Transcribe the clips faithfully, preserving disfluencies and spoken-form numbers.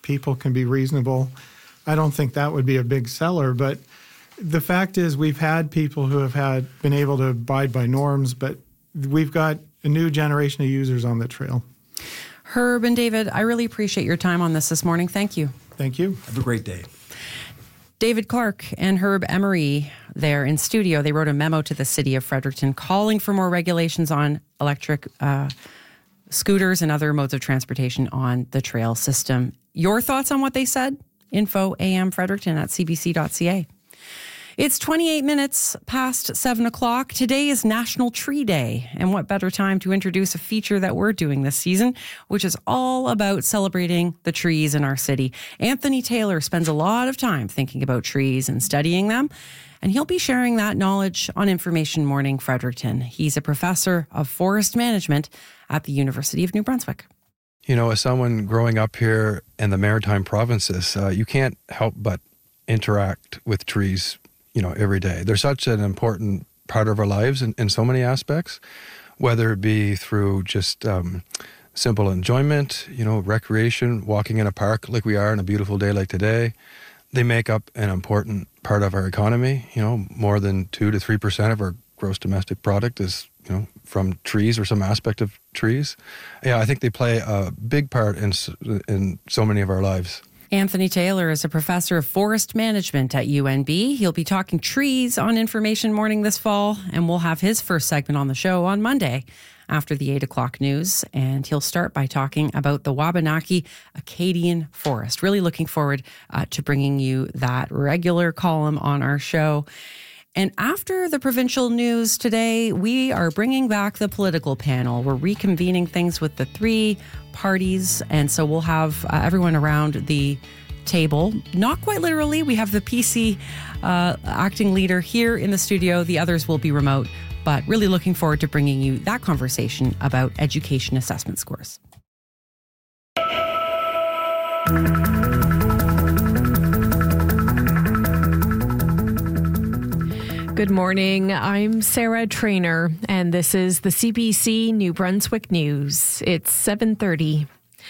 people can be reasonable, I don't think that would be a big seller. But the fact is we've had people who have had been able to abide by norms, but we've got a new generation of users on the trail. Herb and David, I really appreciate your time on this this morning. Thank you. Thank you. Have a great day. David Clark and Herb Emery there in studio, they wrote a memo to the city of Fredericton calling for more regulations on electric uh, scooters and other modes of transportation on the trail system. Your thoughts on what they said? Info A M Fredericton at c b c dot c a. It's twenty-eight minutes past seven o'clock. Today is National Tree Day. And what better time to introduce a feature that we're doing this season, which is all about celebrating the trees in our city. Anthony Taylor spends a lot of time thinking about trees and studying them, and he'll be sharing that knowledge on Information Morning Fredericton. He's a professor of forest management at the University of New Brunswick. You know, as someone growing up here in the Maritime provinces, uh, you can't help but interact with trees, you know, every day. They're such an important part of our lives in, in so many aspects, whether it be through just um, simple enjoyment, you know, recreation, walking in a park like we are on a beautiful day like today. They make up an important part of our economy. You know, more than two to three percent of our gross domestic product is, you know, from trees or some aspect of trees. Yeah, I think they play a big part in in so many of our lives. Anthony Taylor is a professor of forest management at U N B. He'll be talking trees on Information Morning this fall, and we'll have his first segment on the show on Monday after the eight o'clock news. And he'll start by talking about the Wabanaki Acadian Forest. Really looking forward uh, to bringing you that regular column on our show. And after the provincial news today, we are bringing back the political panel. We're reconvening things with the three parties. And so we'll have uh, everyone around the table. Not quite literally. We have the P C uh, acting leader here in the studio. The others will be remote. But really looking forward to bringing you that conversation about education assessment scores. Good morning. I'm Sarah Trainer, and this is the C B C New Brunswick News. It's seven thirty.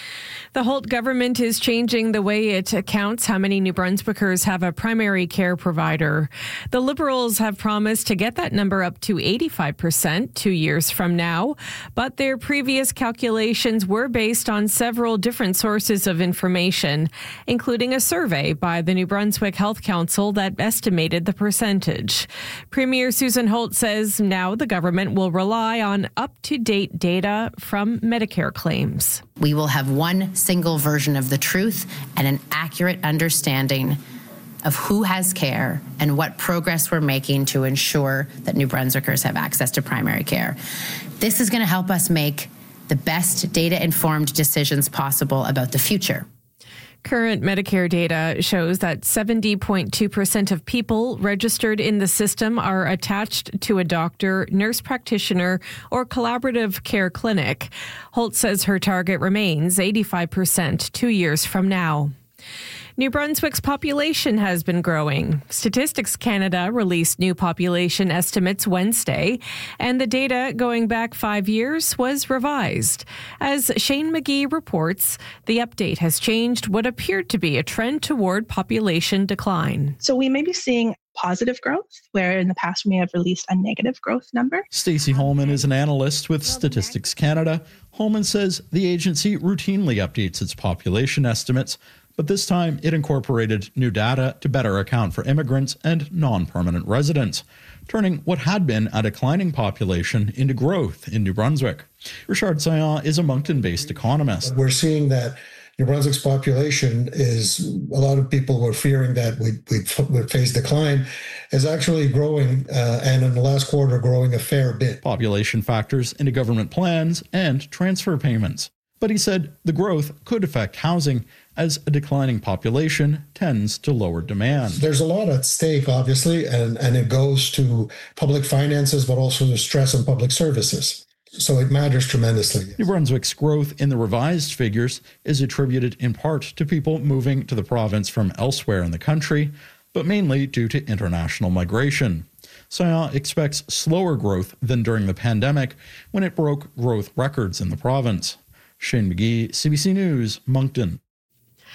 The Holt government is changing the way it accounts how many New Brunswickers have a primary care provider. The Liberals have promised to get that number up to eighty-five percent two years from now, but their previous calculations were based on several different sources of information, including a survey by the New Brunswick Health Council that estimated the percentage. Premier Susan Holt says now the government will rely on up-to-date data from Medicare claims. We will have one single version of the truth and an accurate understanding of who has care and what progress we're making to ensure that New Brunswickers have access to primary care. This is going to help us make the best data-informed decisions possible about the future. Current Medicare data shows that seventy point two percent of people registered in the system are attached to a doctor, nurse practitioner, or collaborative care clinic. Holt says her target remains eighty-five percent two years from now. New Brunswick's population has been growing. Statistics Canada released new population estimates Wednesday, and the data going back five years was revised. As Shane McGee reports, the update has changed what appeared to be a trend toward population decline. So we may be seeing positive growth, where in the past we may have released a negative growth number. Stacey Holman is an analyst with Statistics Canada. Holman says the agency routinely updates its population estimates, but this time it incorporated new data to better account for immigrants and non-permanent residents, turning what had been a declining population into growth in New Brunswick. Richard Saillant is a Moncton-based economist. We're seeing that New Brunswick's population is, a lot of people were fearing that we'd, we'd, we'd face decline, is actually growing, uh, and in the last quarter growing a fair bit. Population factors into government plans and transfer payments. But he said the growth could affect housing as a declining population tends to lower demand. There's a lot at stake, obviously, and, and it goes to public finances, but also the stress on public services. So it matters tremendously. New Brunswick's growth in the revised figures is attributed in part to people moving to the province from elsewhere in the country, but mainly due to international migration. Saillant expects slower growth than during the pandemic, when it broke growth records in the province. Shane McGee, C B C News, Moncton. The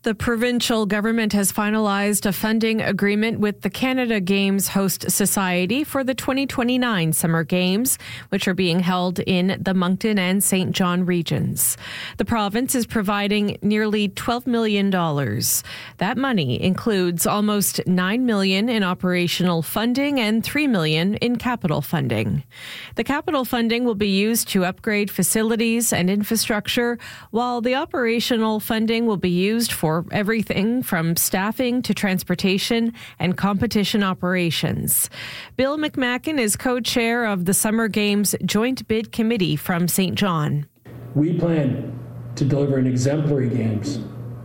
The provincial government has finalized a funding agreement with the Canada Games Host Society for the twenty twenty-nine Summer Games, which are being held in the Moncton and Saint John regions. The province is providing nearly twelve million dollars. That money includes almost nine million dollars in operational funding and three million dollars in capital funding. The capital funding will be used to upgrade facilities and infrastructure, while the operational funding will be used for everything from staffing to transportation and competition operations. Bill McMacken is co-chair of the Summer Games Joint Bid Committee from Saint John. We plan to deliver an exemplary games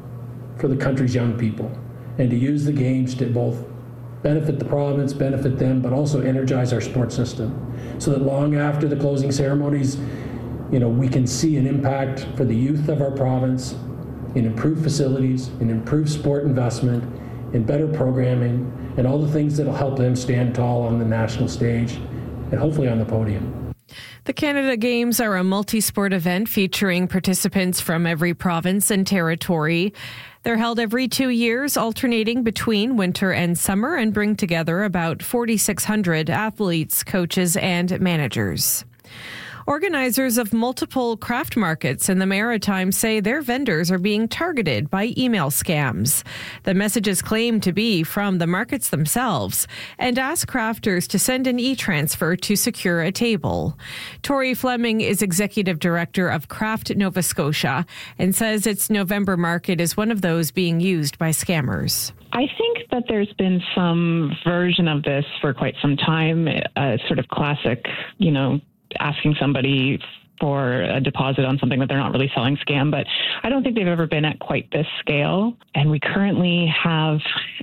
for the country's young people and to use the games to both benefit the province, benefit them, but also energize our sports system so that long after the closing ceremonies, you know, we can see an impact for the youth of our province in improved facilities, in improved sport investment, in better programming, and all the things that will help them stand tall on the national stage and hopefully on the podium. The Canada Games are a multi-sport event featuring participants from every province and territory. They're held every two years, alternating between winter and summer, and bring together about forty-six hundred athletes, coaches, and managers. Organizers of multiple craft markets in the Maritime say their vendors are being targeted by email scams. The messages claim to be from the markets themselves and ask crafters to send an e-transfer to secure a table. Tori Fleming is executive director of Craft Nova Scotia and says its November market is one of those being used by scammers. I think that there's been some version of this for quite some time, a sort of classic, you know, asking somebody for a deposit on something that they're not really selling scam, but I don't think they've ever been at quite this scale. And we currently have,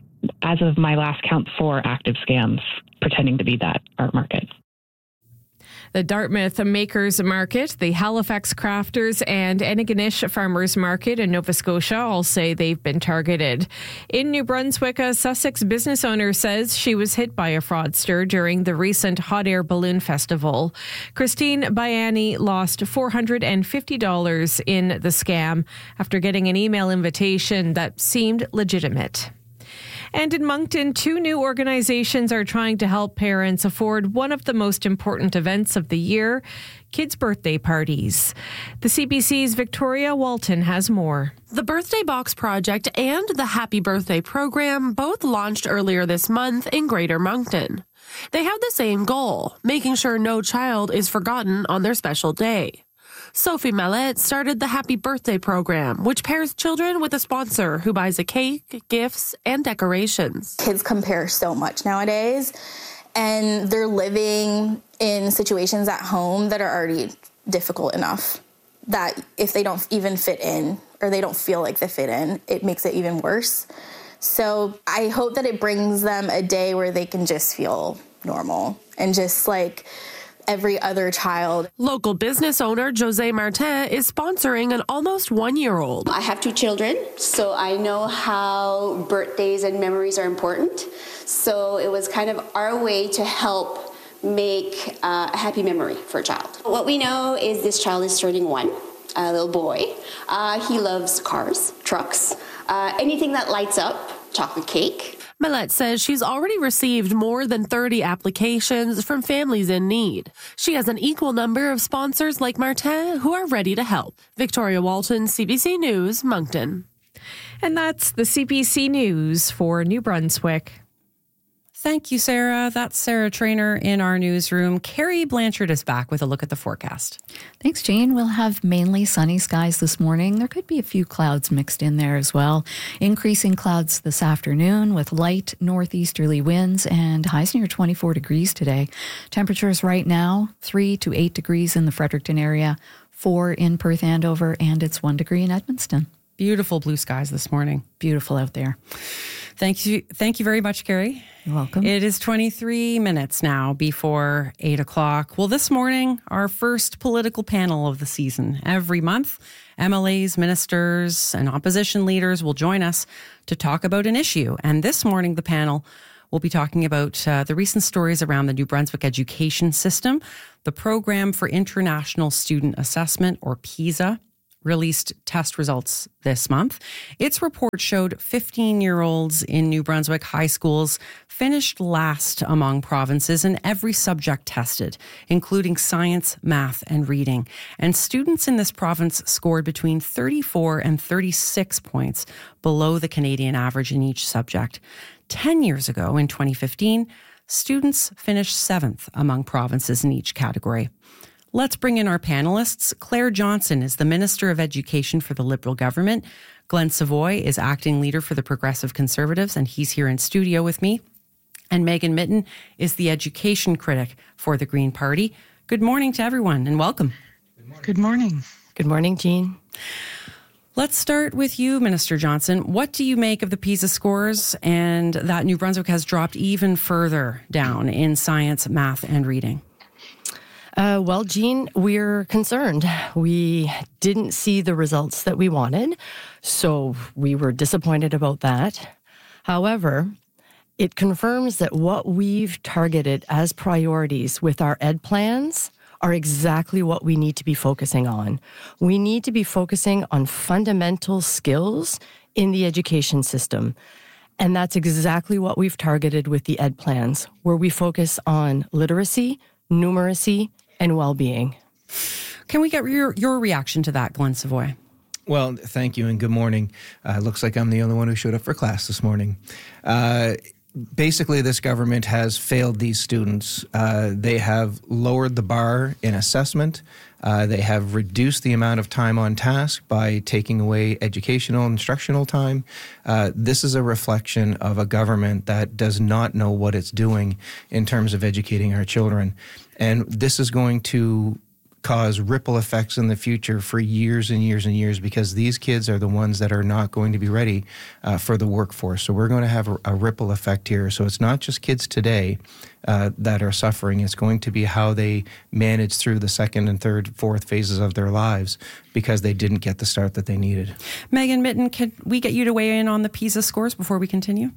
as of my last count, four active scams pretending to be that art market. The Dartmouth Makers Market, the Halifax Crafters, and Antigonish Farmers Market in Nova Scotia all say they've been targeted. In New Brunswick, a Sussex business owner says she was hit by a fraudster during the recent Hot Air Balloon Festival. Christine Bayani lost four hundred fifty dollars in the scam after getting an email invitation that seemed legitimate. And in Moncton, two new organizations are trying to help parents afford one of the most important events of the year, kids' birthday parties. The C B C's Victoria Walton has more. The Birthday Box Project and the Happy Birthday program both launched earlier this month in Greater Moncton. They have the same goal, making sure no child is forgotten on their special day. Sophie Mallet started the Happy Birthday program, which pairs children with a sponsor who buys a cake, gifts, and decorations. Kids compare so much nowadays, and they're living in situations at home that are already difficult enough that if they don't even fit in or they don't feel like they fit in, it makes it even worse. So I hope that it brings them a day where they can just feel normal and just like every other child. Local business owner Jose Martin is sponsoring an almost one-year-old. I have two children, so I know how birthdays and memories are important. So it was kind of our way to help make uh, a happy memory for a child. What we know is this child is turning one, a little boy. Uh, he loves cars, trucks, uh, anything that lights up, chocolate cake. Millette says she's already received more than thirty applications from families in need. She has an equal number of sponsors like Martin who are ready to help. Victoria Walton, C B C News, Moncton. And that's the C B C News for New Brunswick. Thank you, Sarah. That's Sarah Trainer in our newsroom. Carrie Blanchard is back with a look at the forecast. Thanks, Jane. We'll have mainly sunny skies this morning. There could be a few clouds mixed in there as well. Increasing clouds this afternoon with light northeasterly winds and highs near twenty-four degrees today. Temperatures right now, three to eight degrees in the Fredericton area, four in Perth Andover, and it's one degree in Edmundston. Beautiful blue skies this morning. Beautiful out there. Thank you. Thank you very much, Carrie. You're welcome. It is twenty-three minutes now before eight o'clock. Well, this morning, our first political panel of the season. Every month, M L As, ministers, and opposition leaders will join us to talk about an issue. And this morning, the panel will be talking about uh, the recent stories around the New Brunswick education system, the Program for International Student Assessment, or PISA, released test results this month. Its report showed fifteen-year-olds in New Brunswick high schools finished last among provinces in every subject tested, including science, math, and reading. And students in this province scored between thirty-four and thirty-six points below the Canadian average in each subject. Ten years ago, in twenty fifteen, students finished seventh among provinces in each category. Let's bring in our panelists. Claire Johnson is the Minister of Education for the Liberal government. Glenn Savoy is acting leader for the Progressive Conservatives, and he's here in studio with me. And Megan Mitton is the education critic for the Green Party. Good morning to everyone, and welcome. Good morning. Good morning, Jean. Let's start with you, Minister Johnson. What do you make of the PISA scores and that New Brunswick has dropped even further down in science, math, and reading? Uh, well, Jean, we're concerned. We didn't see the results that we wanted, so we were disappointed about that. However, it confirms that what we've targeted as priorities with our ed plans are exactly what we need to be focusing on. We need to be focusing on fundamental skills in the education system. And that's exactly what we've targeted with the ed plans, where we focus on literacy, numeracy, and well-being. Can we get your, your reaction to that, Glenn Savoy? Well, thank you and good morning. Uh, looks like I'm the only one who showed up for class this morning. Uh, basically, this government has failed these students. Uh, they have lowered the bar in assessment. Uh, they have reduced the amount of time on task by taking away educational, instructional time. Uh, this is a reflection of a government that does not know what it's doing in terms of educating our children. And this is going to cause ripple effects in the future for years and years and years, because these kids are the ones that are not going to be ready uh, for the workforce. So we're going to have a, a ripple effect here. So it's not just kids today uh, that are suffering. It's going to be how they manage through the second and third, fourth phases of their lives because they didn't get the start that they needed. Megan Mitton, can we get you to weigh in on the PISA scores before we continue?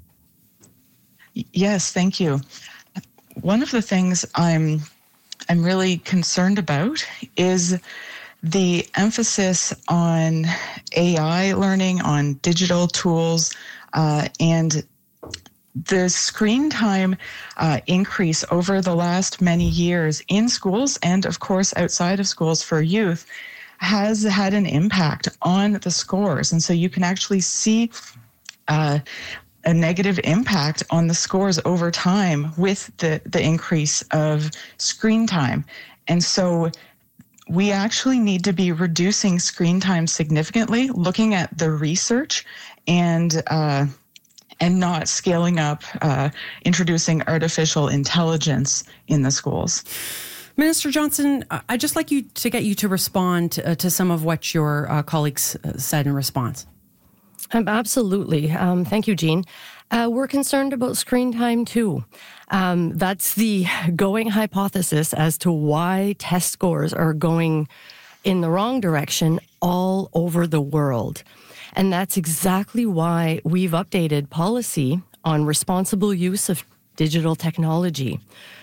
Yes, thank you. One of the things I'm I'm really concerned about is the emphasis on A I learning, on digital tools, uh, and the screen time uh, increase over the last many years in schools and, of course, outside of schools for youth has had an impact on the scores. And so you can actually see uh, a negative impact on the scores over time with the, the increase of screen time. And so we actually need to be reducing screen time significantly, looking at the research and uh, and not scaling up, uh, introducing artificial intelligence in the schools. Minister Johnson, I'd just like you to get you to respond to, uh, to some of what your uh, colleagues uh, said in response. Um, absolutely. Um, thank you, Jean. Uh, we're concerned about screen time, too. Um, that's the going hypothesis as to why test scores are going in the wrong direction all over the world. And that's exactly why we've updated policy on responsible use of digital technology.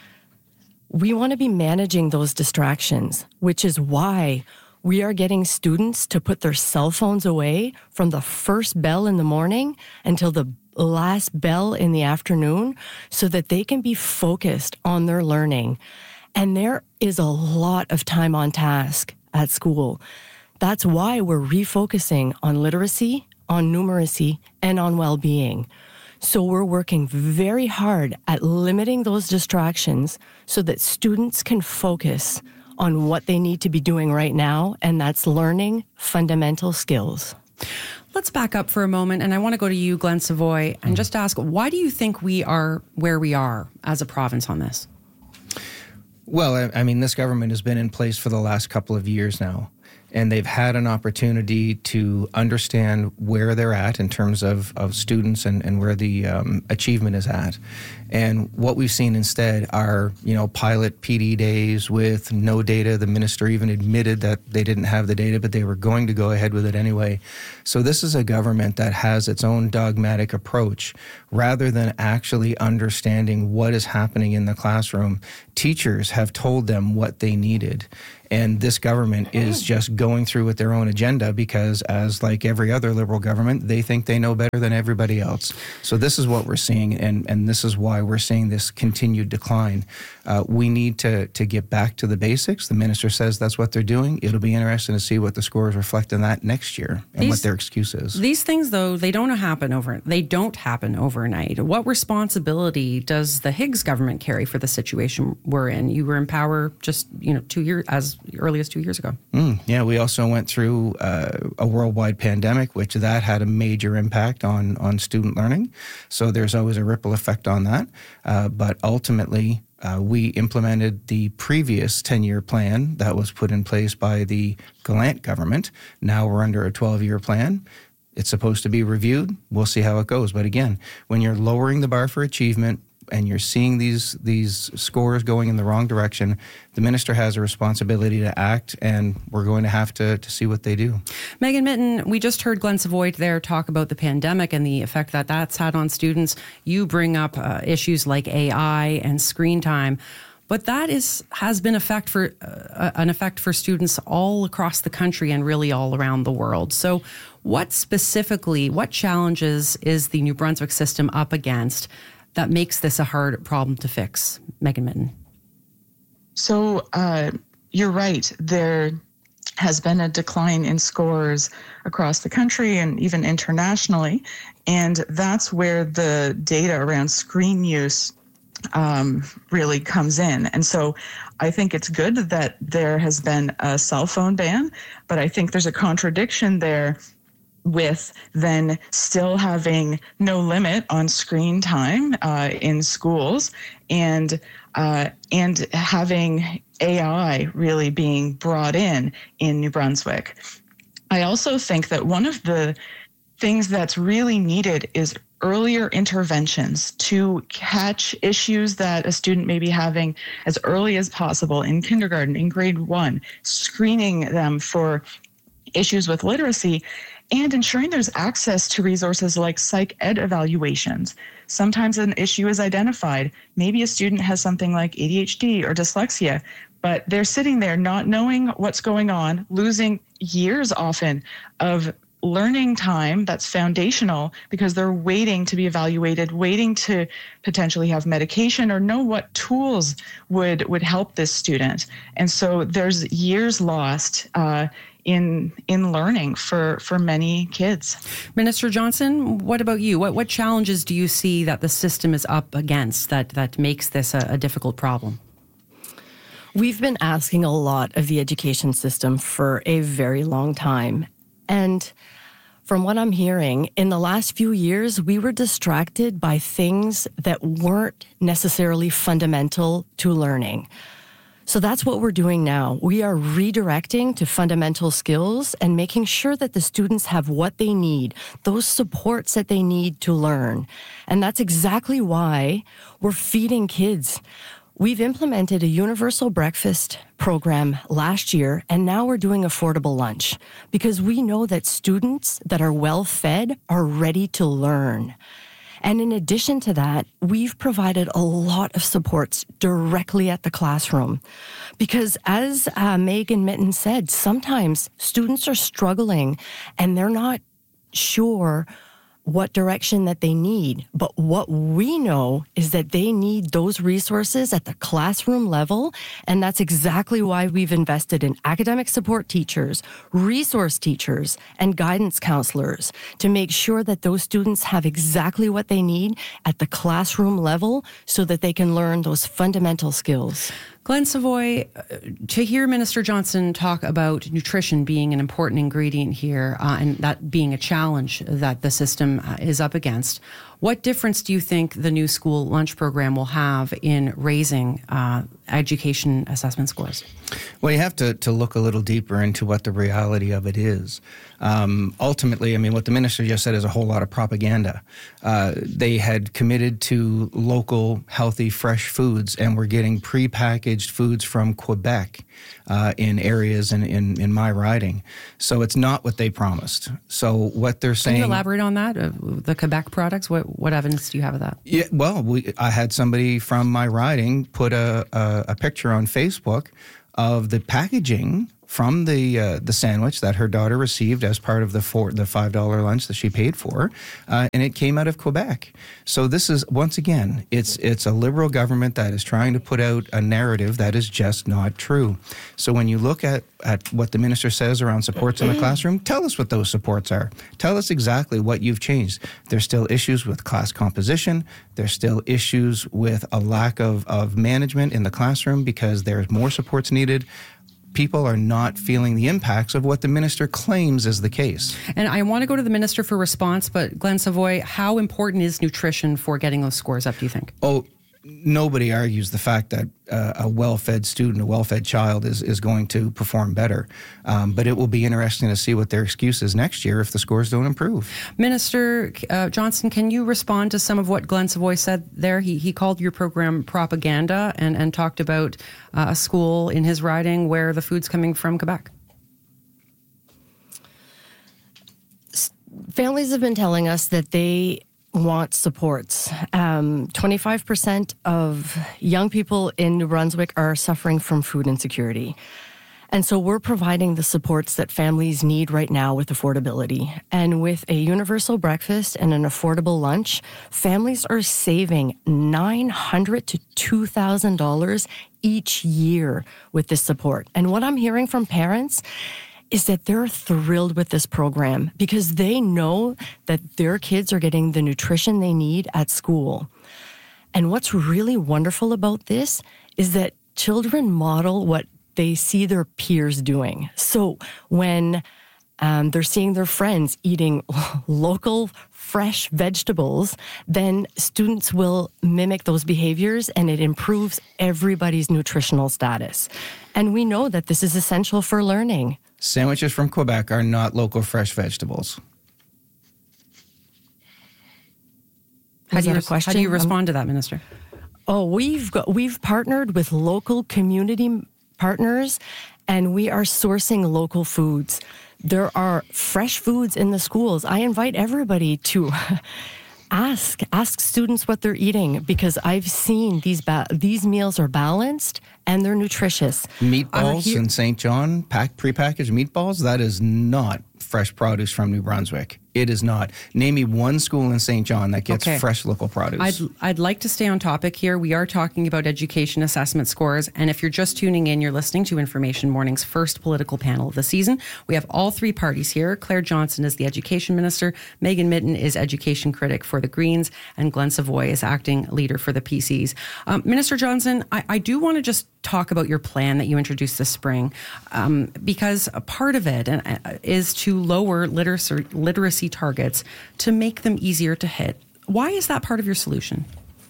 We want to be managing those distractions, which is why we are getting students to put their cell phones away from the first bell in the morning until the last bell in the afternoon so that they can be focused on their learning. And there is a lot of time on task at school. That's why we're refocusing on literacy, on numeracy, and on well-being. So we're working very hard at limiting those distractions so that students can focus on what they need to be doing right now, and that's learning fundamental skills. Let's back up for a moment, and I want to go to you, Glenn Savoy, and just ask, why do you think we are where we are as a province on this? Well, I, I mean, this government has been in place for the last couple of years now, and they've had an opportunity to understand where they're at in terms of, of students and, and where the um, achievement is at. And what we've seen instead are, you know, pilot P D days with no data. The minister even admitted that they didn't have the data, but they were going to go ahead with it anyway. So this is a government that has its own dogmatic approach rather than actually understanding what is happening in the classroom. Teachers have told them what they needed. And this government is just going through with their own agenda because, as like every other Liberal government, they think they know better than everybody else. So this is what we're seeing, and, and this is why we're seeing this continued decline. Uh, we need to, to get back to the basics. The minister says that's what they're doing. It'll be interesting to see what the scores reflect on that next year and these, what their excuse is. These things, though, they don't happen over. They don't happen overnight. What responsibility does the Higgs government carry for the situation we're in? You were in power just, you know, two years as early as two years ago. Mm, yeah, we also went through uh, a worldwide pandemic, which that had a major impact on on student learning. So there's always a ripple effect on that. Uh, but ultimately, Uh, we implemented the previous ten-year plan that was put in place by the Gallant government. Now we're under a twelve-year plan. It's supposed to be reviewed. We'll see how it goes. But again, when you're lowering the bar for achievement and you're seeing these these scores going in the wrong direction, the minister has a responsibility to act, and we're going to have to, to see what they do. Megan Mitton, we just heard Glenn Savoy there talk about the pandemic and the effect that that's had on students. You bring up uh, issues like A I and screen time, but that is has been effect for uh, an effect for students all across the country and really all around the world. So what specifically, what challenges is the New Brunswick system up against that makes this a hard problem to fix? Megan Mitton. So uh, you're right. There has been a decline in scores across the country and even internationally. And that's where the data around screen use um, really comes in. And so I think it's good that there has been a cell phone ban, but I think there's a contradiction there with then still having no limit on screen time uh, in schools and uh, and having A I really being brought in in New Brunswick. I also think that one of the things that's really needed is earlier interventions to catch issues that a student may be having as early as possible in kindergarten, in grade one, screening them for issues with literacy, and ensuring there's access to resources like psych ed evaluations. Sometimes an issue is identified. Maybe a student has something like A D H D or dyslexia, but they're sitting there not knowing what's going on, losing years often of learning time that's foundational because they're waiting to be evaluated, waiting to potentially have medication or know what tools would, would help this student. And so there's years lost uh, in in learning for, for many kids. Minister Johnson, what about you? What what challenges do you see that the system is up against that, that makes this a, a difficult problem? We've been asking a lot of the education system for a very long time. And from what I'm hearing, in the last few years, we were distracted by things that weren't necessarily fundamental to learning. So that's what we're doing now. We are redirecting to fundamental skills and making sure that the students have what they need, those supports that they need to learn. And that's exactly why we're feeding kids. We've implemented a universal breakfast program last year, and now we're doing affordable lunch because we know that students that are well fed are ready to learn. And in addition to that, we've provided a lot of supports directly at the classroom. Because as uh, Megan Mitton said, sometimes students are struggling and they're not sure what direction that they need. But what we know is that they need those resources at the classroom level. And that's exactly why we've invested in academic support teachers, resource teachers, and guidance counselors to make sure that those students have exactly what they need at the classroom level so that they can learn those fundamental skills. Glenn Savoy, to hear Minister Johnson talk about nutrition being an important ingredient here uh, and that being a challenge that the system uh, is up against, what difference do you think the new school lunch program will have in raising uh, education assessment scores? Well, you have to, to look a little deeper into what the reality of it is. Um, ultimately, I mean, what the minister just said is a whole lot of propaganda. Uh, they had committed to local, healthy, fresh foods, and we're getting prepackaged foods from Quebec uh, in areas in, in, in my riding. So it's not what they promised. So what they're saying... Can you elaborate on that, uh, the Quebec products? What what evidence do you have of that? Yeah, well, we, I had somebody from my riding put a, a, a picture on Facebook of the packaging from the uh, the sandwich that her daughter received as part of the four, the five dollar lunch that she paid for, uh, and it came out of Quebec. So this is, once again, it's it's a Liberal government that is trying to put out a narrative that is just not true. So when you look at, at what the minister says around supports in the classroom, tell us what those supports are. Tell us exactly what you've changed. There's still issues with class composition. There's still issues with a lack of, of management in the classroom because there's more supports needed. People are not feeling the impacts of what the minister claims is the case. And I want to go to the minister for response, but Glenn Savoy, how important is nutrition for getting those scores up, do you think? Oh, nobody argues the fact that uh, a well-fed student, a well-fed child is, is going to perform better. Um, but it will be interesting to see what their excuse is next year if the scores don't improve. Minister uh, Johnson, can you respond to some of what Glenn Savoy said there? He he called your program propaganda and, and talked about uh, a school in his riding where the food's coming from Quebec. Families have been telling us that they want supports. Um, twenty-five percent of young people in New Brunswick are suffering from food insecurity. And so we're providing the supports that families need right now with affordability. And with a universal breakfast and an affordable lunch, families are saving nine hundred dollars to two thousand dollars each year with this support. And what I'm hearing from parents is that they're thrilled with this program because they know that their kids are getting the nutrition they need at school. And what's really wonderful about this is that children model what they see their peers doing. So when um, they're seeing their friends eating local fresh vegetables, then students will mimic those behaviors and it improves everybody's nutritional status. And we know that this is essential for learning. Sandwiches from Quebec are not local fresh vegetables. How do, you, a question? how do you respond to that, Minister? Oh, we've got, we've partnered with local community partners, and we are sourcing local foods. There are fresh foods in the schools. I invite everybody to ask ask students what they're eating because I've seen these ba- these meals are balanced and they're nutritious. Meatballs here- in Saint John, pack prepackaged meatballs, that is not fresh produce from New Brunswick. It is not. Name me one school in Saint John that gets Okay. fresh local produce. I'd, I'd like to stay on topic here. We are talking about education assessment scores. And if you're just tuning in, you're listening to Information Morning's first political panel of the season. We have all three parties here. Claire Johnson is the education minister. Megan Mitton is education critic for the Greens. And Glenn Savoy is acting leader for the P Cs. Um, Minister Johnson, I, I do want to just talk about your plan that you introduced this spring, um, because a part of it uh, is to lower literacy, literacy targets to make them easier to hit. Why is that part of your solution?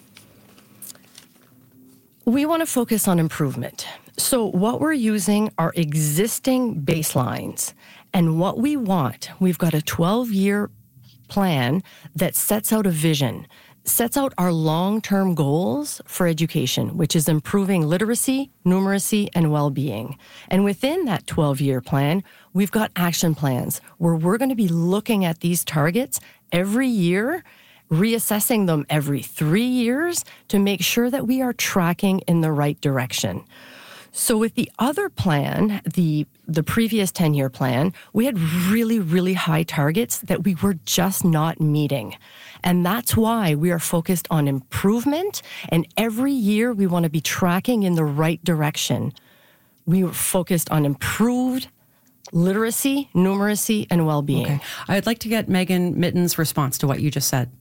We want to focus on improvement. So what we're using are existing baselines. And what we want, we've got a twelve-year plan that sets out a vision, sets out our long-term goals for education, which is improving literacy, numeracy, and well-being. And within that twelve-year plan, we've got action plans where we're going to be looking at these targets every year, reassessing them every three years to make sure that we are tracking in the right direction. So with the other plan, the the previous ten-year plan, we had really, really high targets that we were just not meeting. And that's why we are focused on improvement. And every year we want to be tracking in the right direction. We were focused on improved literacy, numeracy, and well-being. Okay. I'd like to get Megan Mitton's response to what you just said.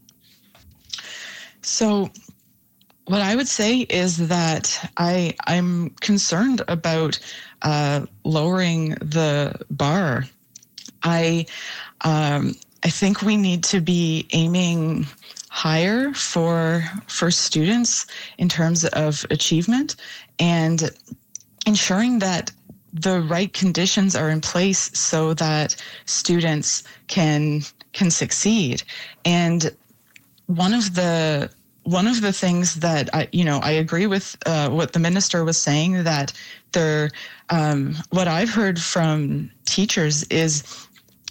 So what I would say is that I, I'm concerned about uh, lowering the bar. I, um, I think we need to be aiming higher for for students in terms of achievement and ensuring that the right conditions are in place so that students can can succeed. And one of the one of the things that I, you know, I agree with uh, what the minister was saying, that there, um, what I've heard from teachers is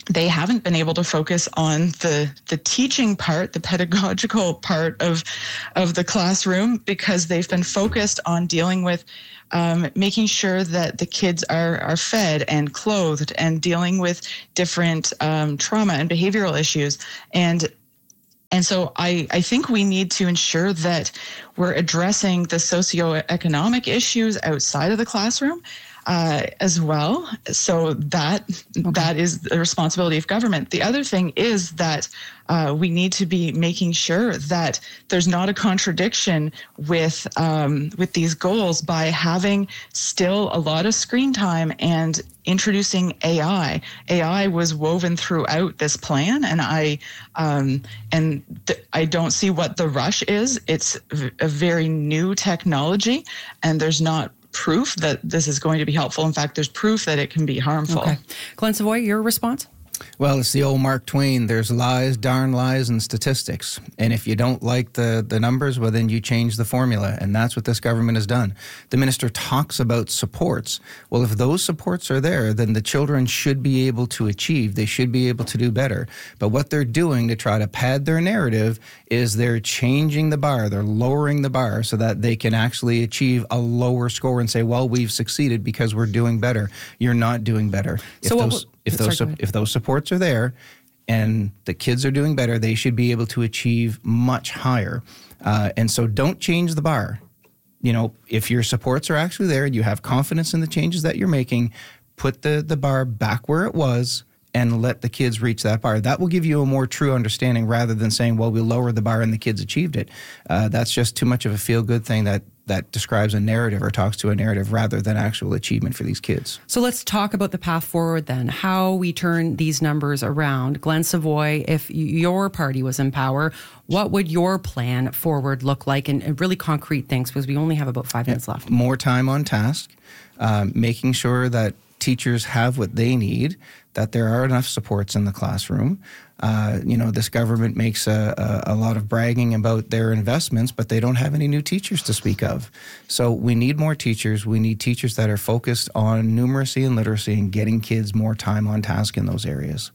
they haven't been able to focus on the the teaching part, the pedagogical part of of the classroom, because they've been focused on dealing with um, making sure that the kids are are fed and clothed and dealing with different um, trauma and behavioral issues. And And so I, I think we need to ensure that we're addressing the socioeconomic issues outside of the classroom uh, as well. So that okay. that is the responsibility of government. The other thing is that uh, we need to be making sure that there's not a contradiction with um, with these goals by having still a lot of screen time and introducing A I. A I was woven throughout this plan, and I um, and th- I don't see what the rush is. It's v- a very new technology, and there's not proof that this is going to be helpful. In fact, there's proof that it can be harmful. Okay. Glenn Savoy, your response? Well, it's the old Mark Twain. There's lies, darn lies, and statistics. And if you don't like the, the numbers, well, then you change the formula. And that's what this government has done. The minister talks about supports. Well, if those supports are there, then the children should be able to achieve. They should be able to do better. But what they're doing to try to pad their narrative is they're changing the bar. They're lowering the bar so that they can actually achieve a lower score and say, well, we've succeeded because we're doing better. You're not doing better. If so those, what, if sorry, those if those supports are there and the kids are doing better, they should be able to achieve much higher. Uh, and so don't change the bar. You know, if your supports are actually there and you have confidence in the changes that you're making, put the, the bar back where it was and let the kids reach that bar. That will give you a more true understanding rather than saying, well, we lowered the bar and the kids achieved it. Uh, that's just too much of a feel-good thing that that describes a narrative or talks to a narrative rather than actual achievement for these kids. So let's talk about the path forward then, how we turn these numbers around. Glenn Savoy, if your party was in power, what would your plan forward look like? And, and really concrete things, because we only have about five minutes left. More time on task, um, making sure that teachers have what they need, that there are enough supports in the classroom. Uh, you know, this government makes a, a, a lot of bragging about their investments, but they don't have any new teachers to speak of. So we need more teachers. We need teachers that are focused on numeracy and literacy and getting kids more time on task in those areas.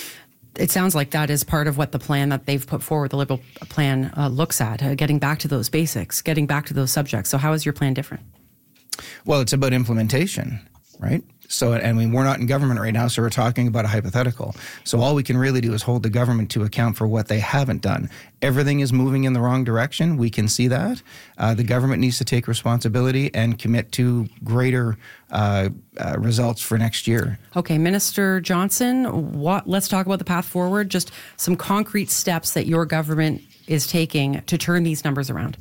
It sounds like that is part of what the plan that they've put forward, the Liberal plan, uh, looks at, uh, getting back to those basics, getting back to those subjects. So how is your plan different? Well, it's about implementation, right? So, and we, we're not in government right now, so we're talking about a hypothetical. So all we can really do is hold the government to account for what they haven't done. Everything is moving in the wrong direction. We can see that. Uh, the government needs to take responsibility and commit to greater uh, uh, results for next year. Okay, Minister Johnson, what, let's talk about the path forward, just some concrete steps that your government is taking to turn these numbers around.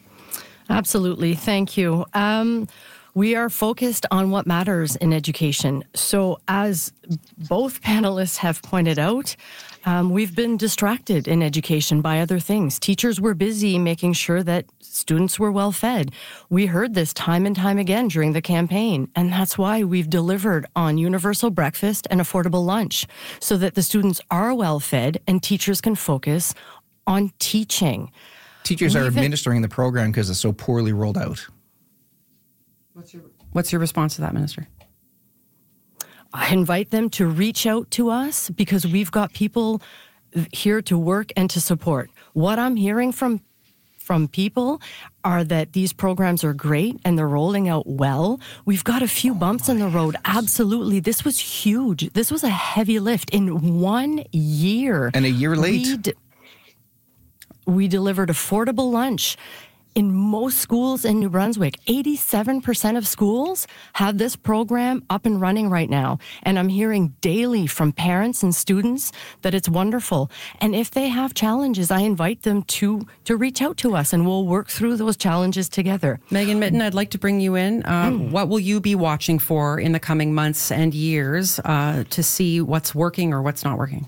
Absolutely. Thank you. Um, We are focused on what matters in education. So as both panelists have pointed out, um, we've been distracted in education by other things. Teachers were busy making sure that students were well fed. We heard this time and time again during the campaign, and that's why we've delivered on universal breakfast and affordable lunch so that the students are well fed and teachers can focus on teaching. Teachers are administering the program because it's so poorly rolled out. What's your What's your response to that, Minister? I invite them to reach out to us because we've got people here to work and to support. What I'm hearing from from people are that these programs are great and they're rolling out well. We've got a few bumps in the road. Absolutely. This was huge. This was a heavy lift in one year. And a year late. We, d- we delivered affordable lunch. In most schools in New Brunswick, eighty-seven percent of schools have this program up and running right now. And I'm hearing daily from parents and students that it's wonderful. And if they have challenges, I invite them to, to reach out to us and we'll work through those challenges together. Megan Mitten, I'd like to bring you in. Uh, mm. What will you be watching for in the coming months and years uh, to see what's working or what's not working?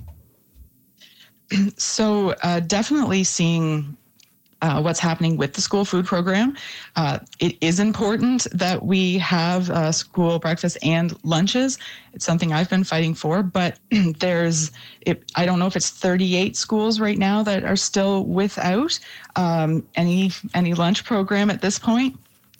So uh, definitely seeing Uh, what's happening with the school food program. Uh, it is important that we have uh, school breakfast and lunches. It's something I've been fighting for, but there's, it, I don't know if it's thirty-eight schools right now that are still without um, any any lunch program at this point.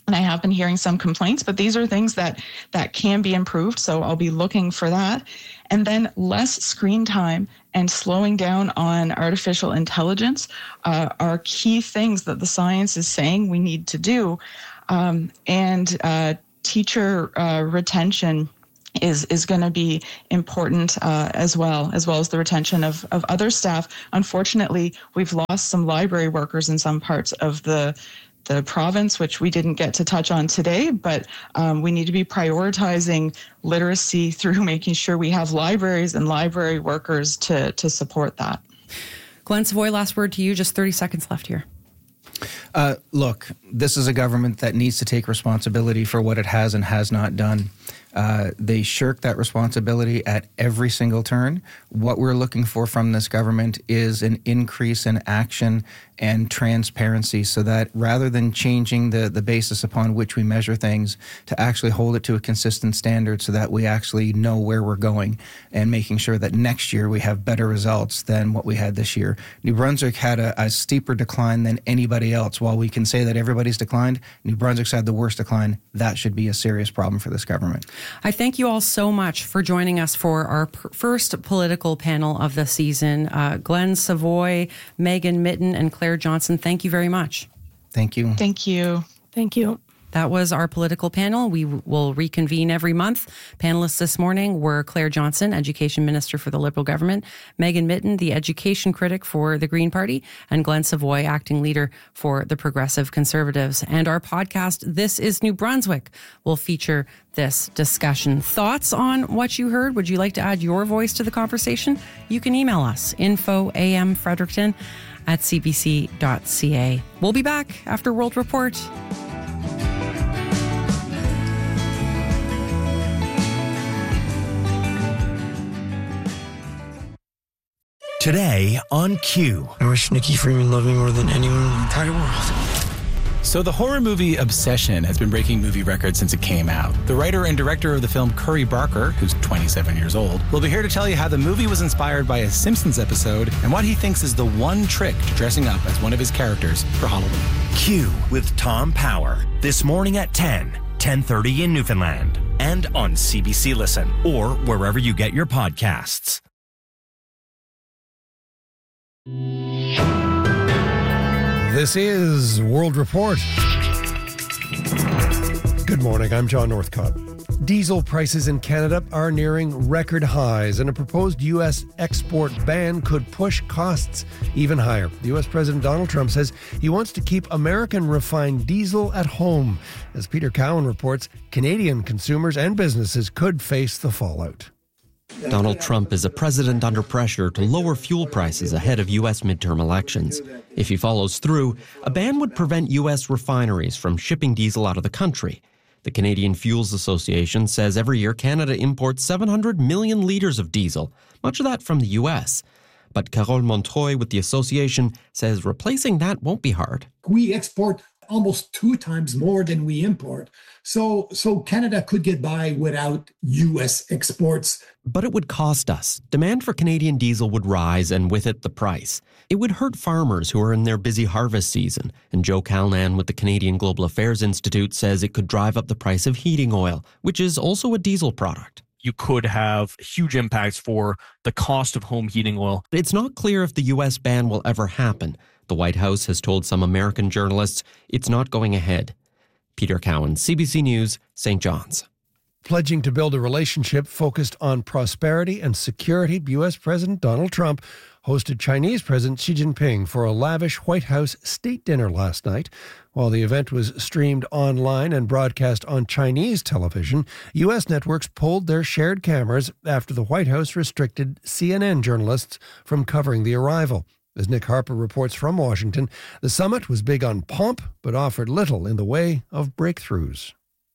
And I have been hearing some complaints, but these are things that that can be improved. So I'll be looking for that. And then less screen time and slowing down on artificial intelligence uh, are key things that the science is saying we need to do. Um, and uh, teacher uh, retention is is going to be important uh, as well, as well as the retention of, of other staff. Unfortunately, we've lost some library workers in some parts of the the province, which we didn't get to touch on today, but um, we need to be prioritizing literacy through making sure we have libraries and library workers to, to support that. Glenn Savoy, last word to you, just thirty seconds left here. Uh, look, this is a government that needs to take responsibility for what it has and has not done. Uh, they shirk that responsibility at every single turn. What we're looking for from this government is an increase in action and transparency so that rather than changing the, the basis upon which we measure things, to actually hold it to a consistent standard so that we actually know where we're going and making sure that next year we have better results than what we had this year. New Brunswick had a, a steeper decline than anybody else. While we can say that everybody's declined, New Brunswick's had the worst decline. That should be a serious problem for this government. I thank you all so much for joining us for our p- first political panel of the season. Uh, Glenn Savoy, Megan Mitten, and Claire Johnson, thank you very much. Thank you. Thank you. Thank you. That was our political panel. We w- will reconvene every month. Panelists this morning were Claire Johnson, Education Minister for the Liberal Government, Megan Mitten, the Education Critic for the Green Party, and Glenn Savoy, Acting Leader for the Progressive Conservatives. And our podcast, This is New Brunswick, will feature this discussion. Thoughts on what you heard? Would you like to add your voice to the conversation? You can email us, info am fredericton at c b c dot c a. We'll be back after World Report. Today on Q. I wish Nikki Freeman loved me more than anyone in the entire world. So the horror movie Obsession has been breaking movie records since it came out. The writer and director of the film, Curry Barker, who's twenty-seven years old, will be here to tell you how the movie was inspired by a Simpsons episode and what he thinks is the one trick to dressing up as one of his characters for Halloween. Q with Tom Power. This morning at ten, ten thirty in Newfoundland. And on C B C Listen or wherever you get your podcasts. This is World Report. Good morning, I'm John Northcott. Diesel prices in Canada are nearing record highs, and a proposed U S export ban could push costs even higher. The U S President Donald Trump says he wants to keep American refined diesel at home. As Peter Cowan reports, Canadian consumers and businesses could face the fallout. Donald Trump is a president under pressure to lower fuel prices ahead of U S midterm elections. If he follows through, a ban would prevent U S refineries from shipping diesel out of the country. The Canadian Fuels Association says every year Canada imports seven hundred million litres of diesel, much of that from the U S. But Carole Montreuil with the association says replacing that won't be hard. We export almost two times more than we import. So, so Canada could get by without U S exports. But it would cost us. Demand for Canadian diesel would rise, and with it, the price. It would hurt farmers who are in their busy harvest season. And Joe Calnan with the Canadian Global Affairs Institute says it could drive up the price of heating oil, which is also a diesel product. You could have huge impacts for the cost of home heating oil. It's not clear if the U S ban will ever happen. The White House has told some American journalists it's not going ahead. Peter Cowan, C B C News, Saint John's. Pledging to build a relationship focused on prosperity and security, U S President Donald Trump hosted Chinese President Xi Jinping for a lavish White House state dinner last night. While the event was streamed online and broadcast on Chinese television, U S networks pulled their shared cameras after the White House restricted C N N journalists from covering the arrival. As Nick Harper reports from Washington, the summit was big on pomp, but offered little in the way of breakthroughs.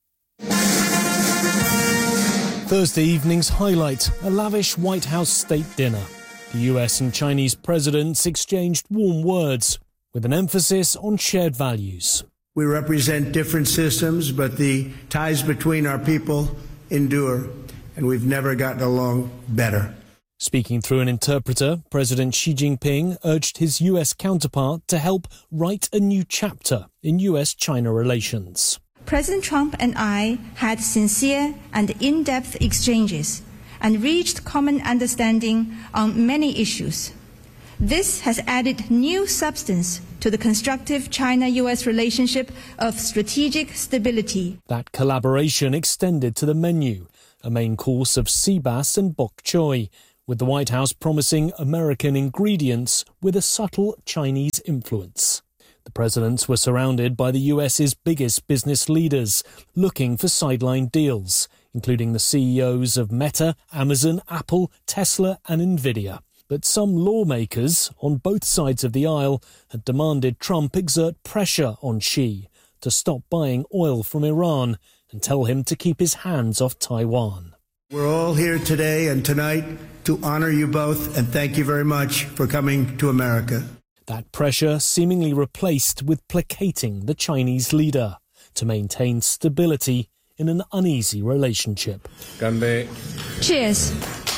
Thursday evening's highlight, a lavish White House state dinner. The U S and Chinese presidents exchanged warm words, with an emphasis on shared values. We represent different systems, but the ties between our people endure, and we've never gotten along better. Speaking through an interpreter, President Xi Jinping urged his U S counterpart to help write a new chapter in U S China relations. President Trump and I had sincere and in-depth exchanges and reached common understanding on many issues. This has added new substance to the constructive China-U S relationship of strategic stability. That collaboration extended to the menu, a main course of sea bass and bok choy, with the White House promising American ingredients with a subtle Chinese influence. The presidents were surrounded by the US's biggest business leaders, looking for sideline deals, including the C E Os of Meta, Amazon, Apple, Tesla and Nvidia. But some lawmakers on both sides of the aisle had demanded Trump exert pressure on Xi to stop buying oil from Iran and tell him to keep his hands off Taiwan. We're all here today and tonight to honor you both and thank you very much for coming to America. That pressure seemingly replaced with placating the Chinese leader to maintain stability in an uneasy relationship. Ganbei. Cheers.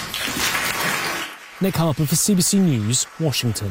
Nick Harper for C B C News, Washington.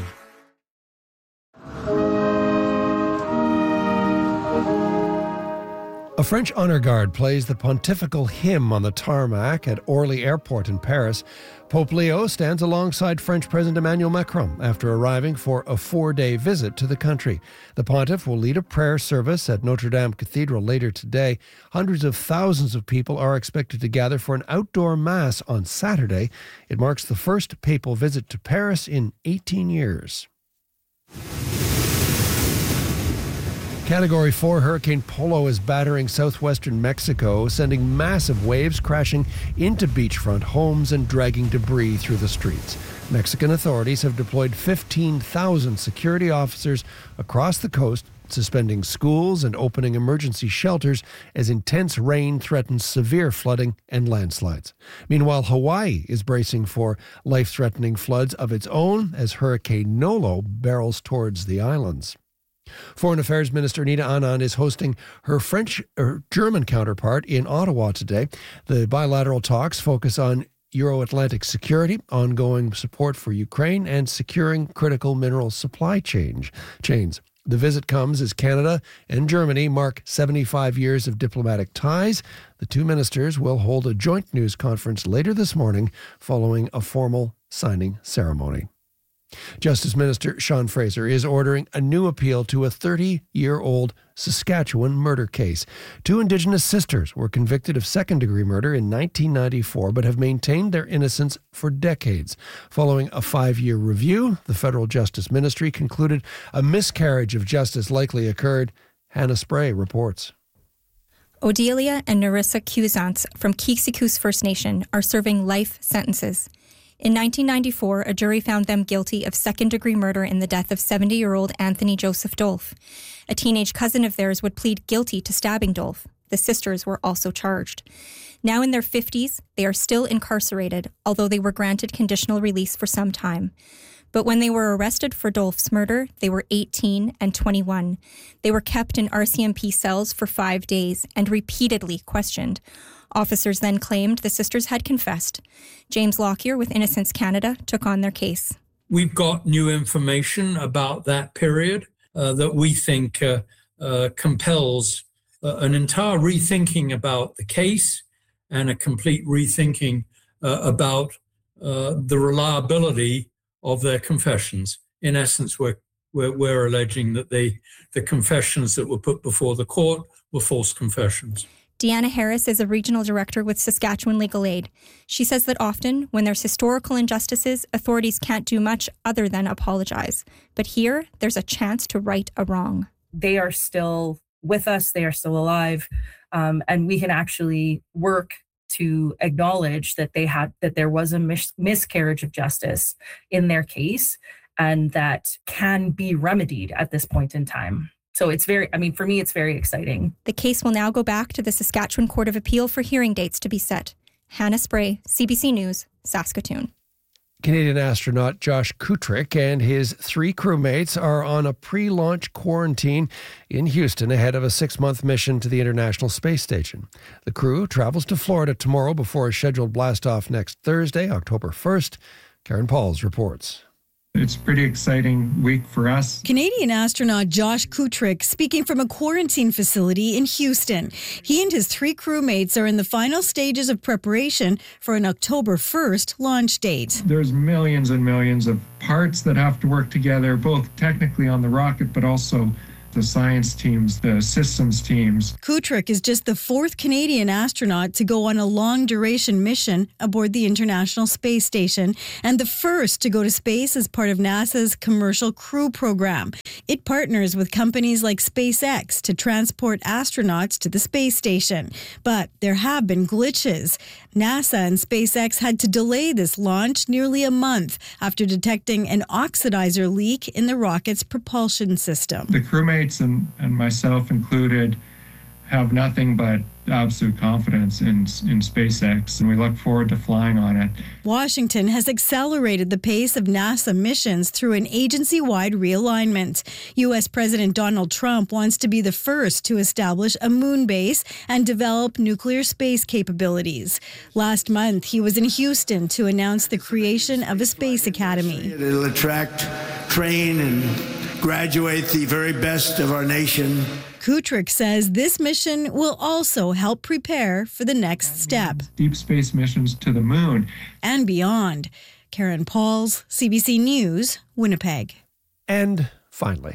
A French honor guard plays the pontifical hymn on the tarmac at Orly Airport in Paris. Pope Leo stands alongside French President Emmanuel Macron after arriving for a four-day visit to the country. The pontiff will lead a prayer service at Notre Dame Cathedral later today. Hundreds of thousands of people are expected to gather for an outdoor mass on Saturday. It marks the first papal visit to Paris in eighteen years. Category four Hurricane Polo is battering southwestern Mexico, sending massive waves crashing into beachfront homes and dragging debris through the streets. Mexican authorities have deployed fifteen thousand security officers across the coast, suspending schools and opening emergency shelters as intense rain threatens severe flooding and landslides. Meanwhile, Hawaii is bracing for life-threatening floods of its own as Hurricane Nolo barrels towards the islands. Foreign Affairs Minister Nina Anand is hosting her French or German counterpart in Ottawa today. The bilateral talks focus on Euro-Atlantic security, ongoing support for Ukraine, and securing critical mineral supply chain, chains. The visit comes as Canada and Germany mark seventy-five years of diplomatic ties. The two ministers will hold a joint news conference later this morning following a formal signing ceremony. Justice Minister Sean Fraser is ordering a new appeal to a thirty-year-old Saskatchewan murder case. Two Indigenous sisters were convicted of second-degree murder in nineteen ninety-four but have maintained their innocence for decades. Following a five-year review, the Federal Justice Ministry concluded a miscarriage of justice likely occurred. Hannah Spray reports. Odelia and Narissa Cusance from Kiksikus First Nation are serving life sentences. In nineteen ninety-four, a jury found them guilty of second-degree murder in the death of seventy-year-old Anthony Joseph Dolph. A teenage cousin of theirs would plead guilty to stabbing Dolph. The sisters were also charged. Now in their fifties, they are still incarcerated, although they were granted conditional release for some time. But when they were arrested for Dolph's murder, they were eighteen and twenty-one. They were kept in R C M P cells for five days and repeatedly questioned. Officers then claimed the sisters had confessed. James Lockyer with Innocence Canada took on their case. We've got new information about that period uh, that we think uh, uh, compels uh, an entire rethinking about the case and a complete rethinking uh, about uh, the reliability of their confessions. In essence, we're, we're, we're alleging that they, the confessions that were put before the court were false confessions. Deanna Harris is a regional director with Saskatchewan Legal Aid. She says that often, when there's historical injustices, authorities can't do much other than apologize. But here, there's a chance to right a wrong. They are still with us. They are still alive. Um, and we can actually work to acknowledge that they had that there was a mis- miscarriage of justice in their case, and that can be remedied at this point in time. So it's very, I mean, for me, it's very exciting. The case will now go back to the Saskatchewan Court of Appeal for hearing dates to be set. Hannah Spray, C B C News, Saskatoon. Canadian astronaut Josh Kutrick and his three crewmates are on a pre-launch quarantine in Houston ahead of a six-month mission to the International Space Station. The crew travels to Florida tomorrow before a scheduled blast-off next Thursday, October first. Karen Pauls reports. It's a pretty exciting week for us. Canadian astronaut Josh Kutryk speaking from a quarantine facility in Houston. He and his three crewmates are in the final stages of preparation for an October first launch date. There's millions and millions of parts that have to work together, both technically on the rocket, but also the science teams, the systems teams. Kutryk is just the fourth Canadian astronaut to go on a long-duration mission aboard the International Space Station and the first to go to space as part of NASA's Commercial Crew Program. It partners with companies like SpaceX to transport astronauts to the space station. But there have been glitches. NASA and SpaceX had to delay this launch nearly a month after detecting an oxidizer leak in the rocket's propulsion system. The crewmates and, and myself included have nothing but absolute confidence in, in SpaceX, and we look forward to flying on it. Washington has accelerated the pace of NASA missions through an agency-wide realignment. U S President Donald Trump wants to be the first to establish a moon base and develop nuclear space capabilities. Last month, he was in Houston to announce the creation of a space academy. It'll attract, train, and graduate the very best of our nation. Kutryk says this mission will also help prepare for the next step. Deep space missions to the moon. And beyond. Karen Pauls, C B C News, Winnipeg. And finally.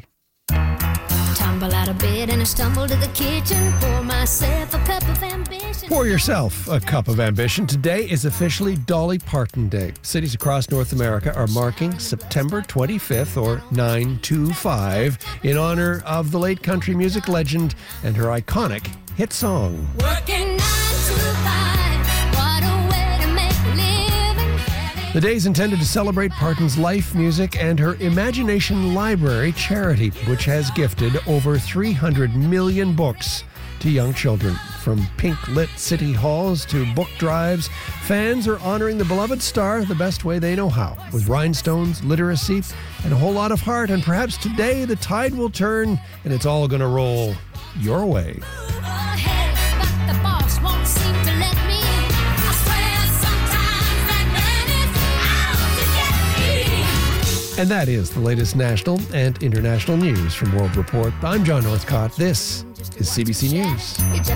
Tumble out of bed and I stumble to the kitchen. Pour myself a cup of ambition. Pour yourself a cup of ambition. Today is officially Dolly Parton Day. Cities across North America are marking September twenty-fifth, or nine two five, in honor of the late country music legend and her iconic hit song. Working nine to five. What a way to make a living. The day is intended to celebrate Parton's life, music, and her Imagination Library charity, which has gifted over three hundred million books to young children. From pink-lit city halls to book drives, fans are honoring the beloved star the best way they know how, with rhinestones, literacy, and a whole lot of heart. And perhaps today the tide will turn and it's all going to roll your way. And that is the latest national and international news from World Report. I'm John Northcott. This is C B C News.